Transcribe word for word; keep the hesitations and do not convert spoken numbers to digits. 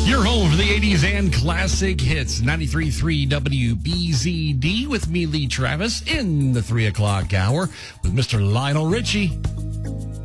Your home for the eighties and classic hits. ninety-three point three W B Z D with me, Lee Travis, in the three o'clock hour with Mister Lionel Richie.